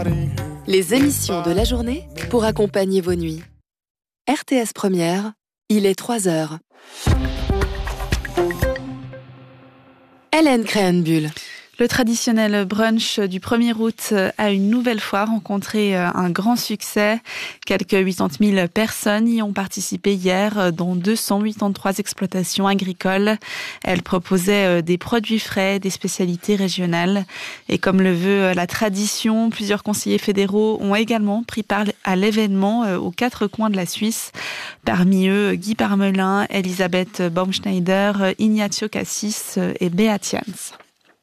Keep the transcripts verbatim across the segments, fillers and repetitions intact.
Les émissions de la journée pour accompagner vos nuits. R T S Première, il est trois heures. Hélène Créhenbuhl. Le traditionnel brunch du premier août a une nouvelle fois rencontré un grand succès. Quelques quatre-vingt-dix mille personnes y ont participé hier, dont deux cent quatre-vingt-treize exploitations agricoles. Elles proposaient des produits frais, des spécialités régionales. Et comme le veut la tradition, plusieurs conseillers fédéraux ont également pris part à l'événement aux quatre coins de la Suisse. Parmi eux, Guy Parmelin, Elisabeth Baumschneider, Ignacio Cassis et Beat Jans.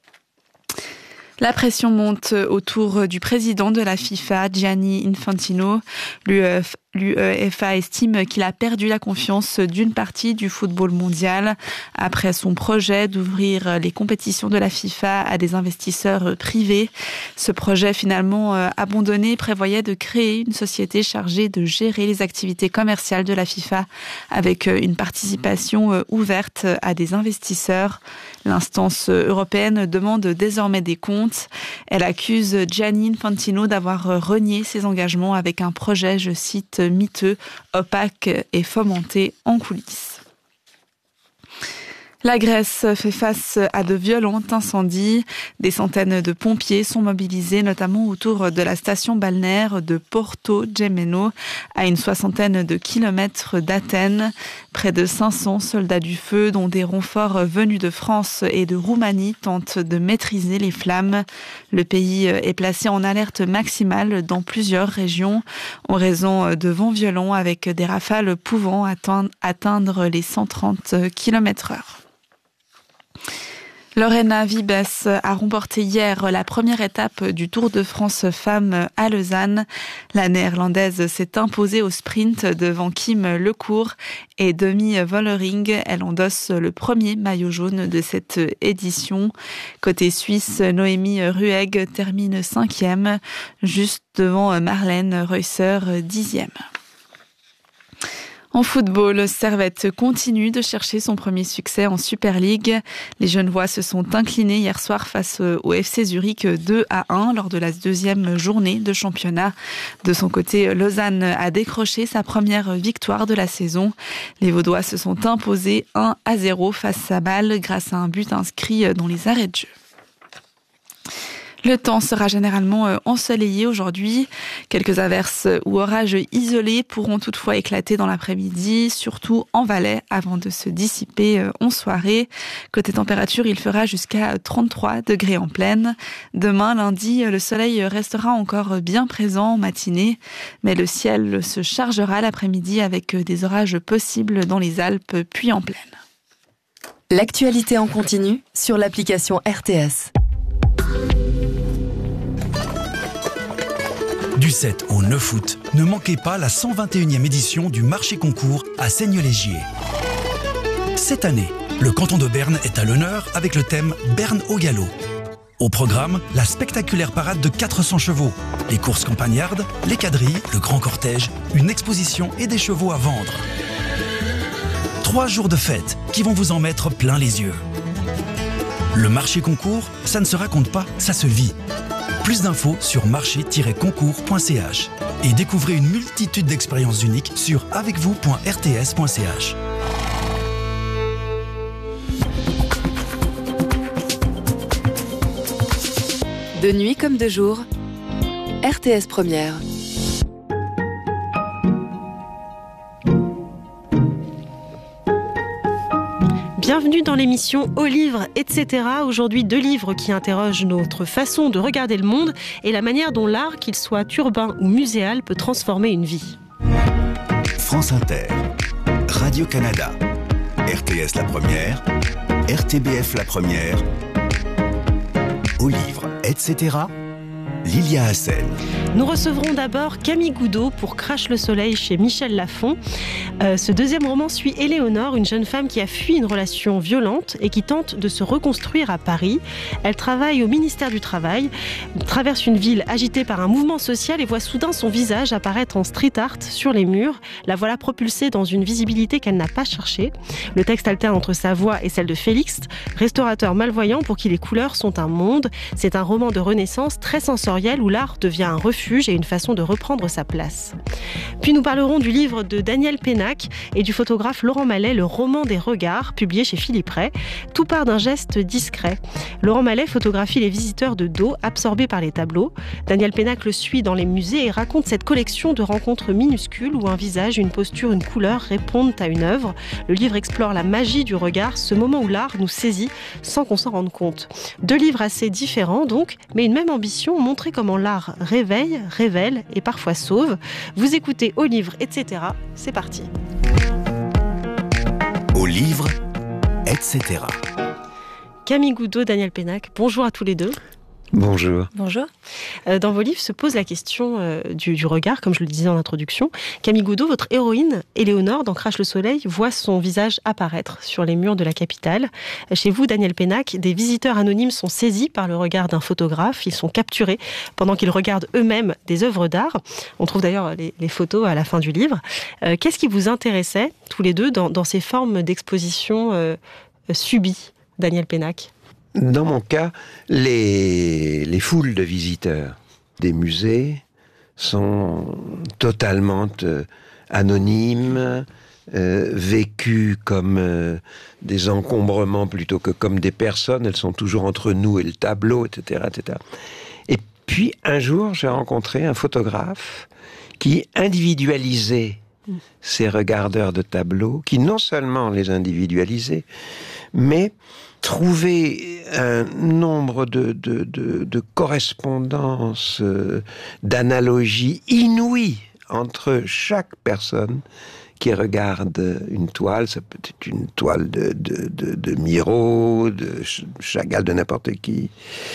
La pression monte autour du président de la FIFA, Gianni Infantino. L'U E F A estime qu'il a perdu la confiance d'une partie du football mondial après son projet d'ouvrir les compétitions de la FIFA à des investisseurs privés. Ce projet finalement abandonné prévoyait de créer une société chargée de gérer les activités commerciales de la FIFA avec une participation ouverte à des investisseurs. L'instance européenne demande désormais des comptes. Elle accuse Gianni Infantino d'avoir renié ses engagements avec un projet, je cite, miteux, opaque et fomenté en coulisses. La Grèce fait face à de violents incendies. Des centaines de pompiers sont mobilisés, notamment autour de la station balnéaire de Porto Gemeno, à une soixantaine de kilomètres d'Athènes. Près de cinq cents soldats du feu, dont des renforts venus de France et de Roumanie, tentent de maîtriser les flammes. Le pays est placé en alerte maximale dans plusieurs régions, en raison de vents violents avec des rafales pouvant atteindre les cent trente kilomètres heure. Lorena Wiebes a remporté hier la première étape du Tour de France Femmes à Lausanne. La néerlandaise s'est imposée au sprint devant Kim Lecourt et Demi Vollering. Elle endosse le premier maillot jaune de cette édition. Côté suisse, Noémie Ruegg termine cinquième, juste devant Marlène Reusser, dixième. En football, Servette continue de chercher son premier succès en Super League. Les Genevois se sont inclinés hier soir face au F C Zurich deux à un lors de la deuxième journée de championnat. De son côté, Lausanne a décroché sa première victoire de la saison. Les Vaudois se sont imposés un à zéro face à Bâle grâce à un but inscrit dans les arrêts de jeu. Le temps sera généralement ensoleillé aujourd'hui. Quelques averses ou orages isolés pourront toutefois éclater dans l'après-midi, surtout en Valais, avant de se dissiper en soirée. Côté température, il fera jusqu'à trente-trois degrés en plaine. Demain, lundi, le soleil restera encore bien présent en matinée, mais le ciel se chargera l'après-midi avec des orages possibles dans les Alpes, puis en plaine. L'actualité en continu sur l'application R T S. Du sept au neuf août, ne manquez pas la cent vingt et unième édition du marché concours à Seigne-Légier. Cette année, le canton de Berne est à l'honneur avec le thème Berne au galop. Au programme, la spectaculaire parade de quatre cents chevaux, les courses campagnardes, les quadrilles, le grand cortège, une exposition et des chevaux à vendre. Trois jours de fête qui vont vous en mettre plein les yeux. Le marché concours, ça ne se raconte pas, ça se vit. Plus d'infos sur marché tiret concours point c h et découvrez une multitude d'expériences uniques sur avec vous point r t s point c h. De nuit comme de jour, R T S Première. Bienvenue dans l'émission Au livre, et cetera. Aujourd'hui, deux livres qui interrogent notre façon de regarder le monde et la manière dont l'art, qu'il soit urbain ou muséal, peut transformer une vie. France Inter, Radio-Canada, R T S La Première, R T B F La Première, Au livre, et cetera. Lilia Hassen. Nous recevrons d'abord Camille Goudot pour Crache le soleil chez Michel Lafon. Euh, ce deuxième roman suit Éléonore, une jeune femme qui a fui une relation violente et qui tente de se reconstruire à Paris. Elle travaille au ministère du Travail, traverse une ville agitée par un mouvement social et voit soudain son visage apparaître en street art sur les murs. La voilà propulsée dans une visibilité qu'elle n'a pas cherchée. Le texte alterne entre sa voix et celle de Félix, restaurateur malvoyant pour qui les couleurs sont un monde. C'est un roman de renaissance très sensoriel sensorielle où l'art devient un refuge et une façon de reprendre sa place. Puis nous parlerons du livre de Daniel Pénac et du photographe Laurent Mallet, Le roman des regards, publié chez Philippe Ray. Tout part d'un geste discret. Laurent Mallet photographie les visiteurs de dos, absorbés par les tableaux. Daniel Pénac le suit dans les musées et raconte cette collection de rencontres minuscules où un visage, une posture, une couleur répondent à une œuvre. Le livre explore la magie du regard, ce moment où l'art nous saisit sans qu'on s'en rende compte. Deux livres assez différents donc, mais une même ambition, montrer comment l'art réveille, révèle et parfois sauve. Vous écoutez Au livre, et cetera. C'est parti. Au livre, et cetera. Camille Goudot, Daniel Pénac, bonjour à tous les deux. Bonjour. Bonjour. Dans vos livres se pose la question euh, du, du regard, comme je le disais en introduction. Camille Goudot, votre héroïne, Éléonore, dans Crache le soleil, voit son visage apparaître sur les murs de la capitale. Chez vous, Daniel Pénac, des visiteurs anonymes sont saisis par le regard d'un photographe. Ils sont capturés pendant qu'ils regardent eux-mêmes des œuvres d'art. On trouve d'ailleurs les, les photos à la fin du livre. Euh, qu'est-ce qui vous intéressait, tous les deux, dans, dans ces formes d'exposition euh, subies, Daniel Pénac ? Dans mon cas, les, les foules de visiteurs des musées sont totalement euh, anonymes, euh, vécues comme euh, des encombrements plutôt que comme des personnes. Elles sont toujours entre nous et le tableau, et cetera, et cetera. Et puis, un jour, j'ai rencontré un photographe qui individualisait ces regardeurs de tableaux, qui non seulement les individualisait, mais trouver un nombre de, de, de, de correspondances, euh, d'analogies inouïes entre chaque personne qui regarde une toile. Ça peut être une toile de, de, de, de Miro, de Chagall, de n'importe qui.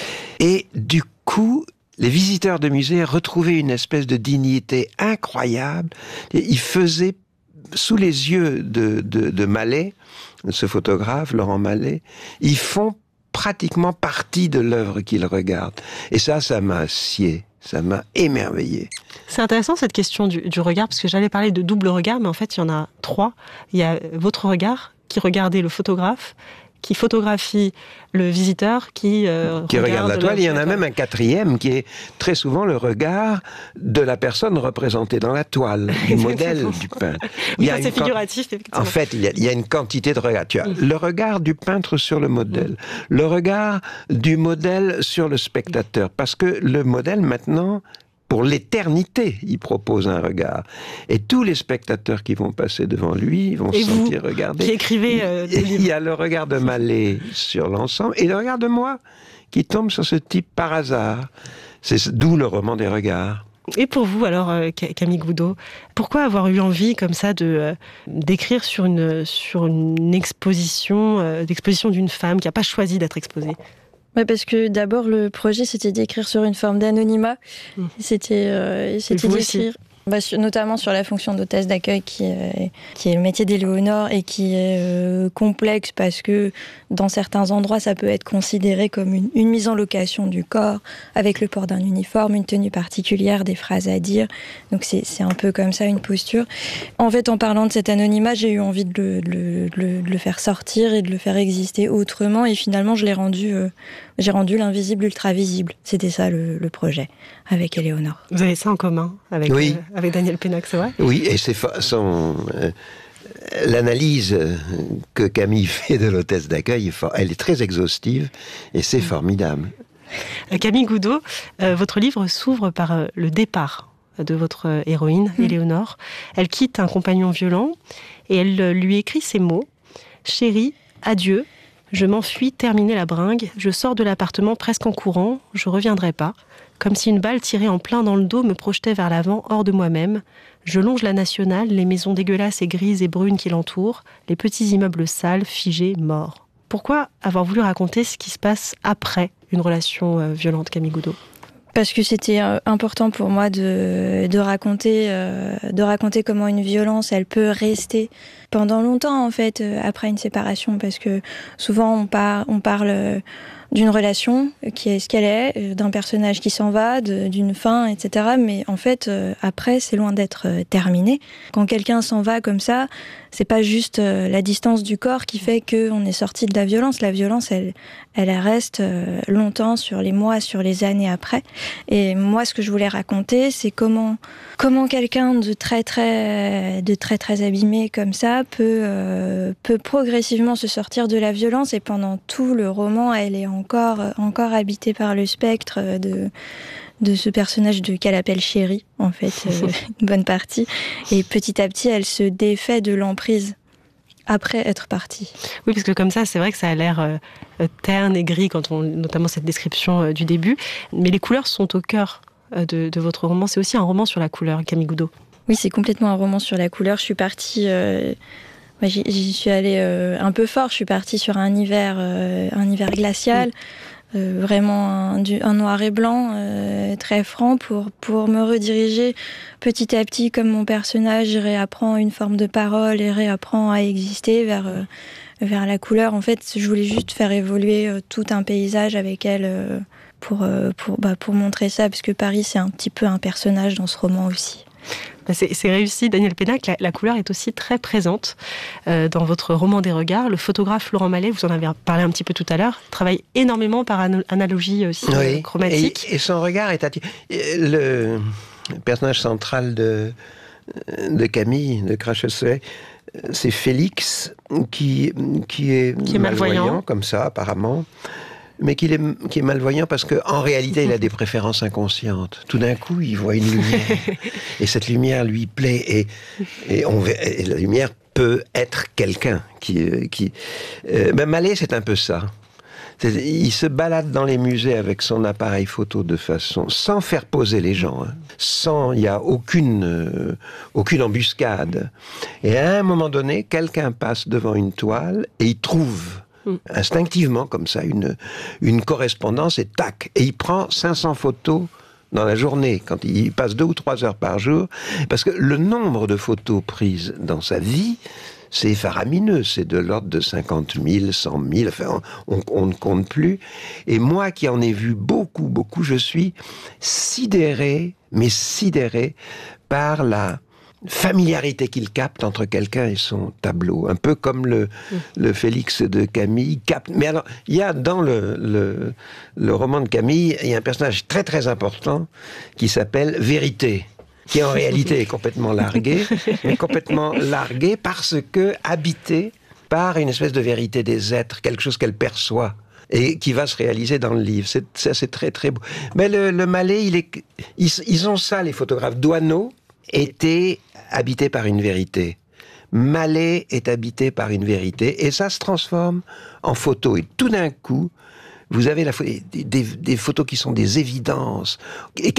Et du coup, les visiteurs de musées retrouvaient une espèce de dignité incroyable. Et ils faisaient, sous les yeux de, de, de Mallet, ce photographe, Laurent Mallet, ils font pratiquement partie de l'œuvre qu'ils regardent. Et ça, ça m'a scié, ça m'a émerveillé. C'est intéressant cette question du, du regard, parce que j'allais parler de double regard, mais en fait, il y en a trois. Il y a votre regard, qui regardait le photographe, qui photographie le visiteur, qui, euh, qui regarde, regarde la toile. Il y en a toile. même un quatrième qui est très souvent le regard de la personne représentée dans la toile, du modèle du peintre. Oui, il y a c'est une figuratif, effectivement. En fait, il y, a, il y a une quantité de regards. Tu as mmh. le regard du peintre sur le modèle, mmh. le regard du modèle sur le spectateur, parce que le modèle, maintenant, pour l'éternité, il propose un regard. Et tous les spectateurs qui vont passer devant lui vont et se vous, sentir regardés. Qui écrivez euh, des livres. Il y a le regard de Mallet sur l'ensemble et le regard de moi qui tombe sur ce type par hasard. C'est d'où le roman des regards. Et pour vous, alors, euh, Camille Goudot, pourquoi avoir eu envie, comme ça, de, euh, d'écrire sur une, sur une exposition, euh, d'exposition d'une femme qui n'a pas choisi d'être exposée ? Ouais, parce que d'abord, le projet, c'était d'écrire sur une forme d'anonymat. Mmh. C'était, euh, c'était d'écrire, bah, sur, notamment sur la fonction d'hôtesse d'accueil, qui, euh, qui est le métier d'Éléonore et qui est euh, complexe parce que dans certains endroits, ça peut être considéré comme une, une mise en location du corps, avec le port d'un uniforme, une tenue particulière, des phrases à dire. Donc c'est, c'est un peu comme ça, une posture. En fait, en parlant de cet anonymat, j'ai eu envie de le, de le, de le, de le faire sortir et de le faire exister autrement. Et finalement, je l'ai rendu... Euh, J'ai rendu l'invisible ultra visible. C'était ça le, le projet avec Éléonore. Vous avez ça en commun avec, oui. euh, avec Daniel Pénac, c'est vrai ? Oui, et c'est son, euh, l'analyse que Camille fait de l'hôtesse d'accueil, elle est très exhaustive et c'est mmh. formidable. Camille Goudot, euh, votre livre s'ouvre par euh, le départ de votre héroïne, mmh. Éléonore. Elle quitte un compagnon violent et elle euh, lui écrit ces mots. « Chérie, adieu. Je m'enfuis, terminer la bringue. Je sors de l'appartement presque en courant. Je reviendrai pas. Comme si une balle tirée en plein dans le dos me projetait vers l'avant, hors de moi-même. Je longe la Nationale, les maisons dégueulasses et grises et brunes qui l'entourent, les petits immeubles sales, figés, morts. » Pourquoi avoir voulu raconter ce qui se passe après une relation euh, violente, Camille Goudot ? Parce que c'était important pour moi de, de, raconter, euh, de raconter comment une violence, elle peut rester pendant longtemps, en fait, euh, après une séparation. Parce que souvent, on, par, on parle d'une relation qui est ce qu'elle est, d'un personnage qui s'en va, de, d'une fin, et cetera. Mais en fait, euh, après, c'est loin d'être euh, terminé. Quand quelqu'un s'en va comme ça, c'est pas juste euh, la distance du corps qui fait qu'on est sorti de la violence. La violence, elle, elle reste euh, longtemps, sur les mois, sur les années après. Et moi, ce que je voulais raconter, c'est comment, comment quelqu'un de très, très, de très, très abîmé comme ça peut, euh, peut progressivement se sortir de la violence. Et pendant tout le roman, elle est encore, encore habitée par le spectre de, de ce personnage de, qu'elle appelle Chéri, en fait, euh, une bonne partie. Et petit à petit, elle se défait de l'emprise après être partie. Oui, parce que comme ça, c'est vrai que ça a l'air euh, terne et gris, quand on, notamment cette description euh, du début. Mais les couleurs sont au cœur euh, de, de votre roman. C'est aussi un roman sur la couleur, Camille Goudot. Oui, c'est complètement un roman sur la couleur. Je suis partie... Euh, ouais, j'y, j'y suis allée euh, un peu fort. Je suis partie sur un hiver, euh, un hiver glacial. Oui. Euh, vraiment un, du, un noir et blanc euh, très franc pour, pour me rediriger petit à petit, comme mon personnage réapprend une forme de parole et réapprend à exister vers, euh, vers la couleur. En fait, je voulais juste faire évoluer euh, tout un paysage avec elle euh, pour, euh, pour, bah, pour montrer ça, parce que Paris, c'est un petit peu un personnage dans ce roman aussi. C'est, c'est réussi, Daniel Pénac. La, la couleur est aussi très présente euh, dans votre roman des regards. Le photographe Laurent Mallet, vous en avez parlé un petit peu tout à l'heure, travaille énormément par an- analogie aussi oui, euh, chromatique. Et, et son regard est attirant. Le personnage central de, de Camille, de Crash le soleil, c'est Félix, qui, qui est, qui est malvoyant. malvoyant, comme ça apparemment. Mais qu'il est, qui est malvoyant parce qu'en réalité, il a des préférences inconscientes. Tout d'un coup, il voit une lumière. Et cette lumière lui plaît. Et, et, on, et la lumière peut être quelqu'un. Qui, qui, euh, ben Mallet, c'est un peu ça. C'est, il se balade dans les musées avec son appareil photo de façon... sans faire poser les gens. Hein, sans, il n'y a aucune, euh, aucune embuscade. Et à un moment donné, quelqu'un passe devant une toile et il trouve... instinctivement, comme ça, une, une correspondance, et tac, et il prend cinq cents photos dans la journée, quand il passe deux ou trois heures par jour, parce que le nombre de photos prises dans sa vie, c'est faramineux, c'est de l'ordre de cinquante mille, cent mille, enfin, on, on ne compte plus. Et moi qui en ai vu beaucoup, beaucoup, je suis sidéré, mais sidéré par la familiarité qu'il capte entre quelqu'un et son tableau, un peu comme le, mmh. le Félix de Camille capte. Mais alors, il y a dans le, le, le roman de Camille, il y a un personnage très très important qui s'appelle Vérité, qui en réalité est complètement largué, mais complètement largué parce que habité par une espèce de vérité des êtres, quelque chose qu'elle perçoit et qui va se réaliser dans le livre. C'est, ça, c'est très très beau. Mais le, le Mallet, il est, ils, ils ont ça, les photographes. Douaneau était habité par une vérité. Mallet est habité par une vérité, et ça se transforme en photo. Et tout d'un coup, vous avez la, des, des, des photos qui sont des évidences. Et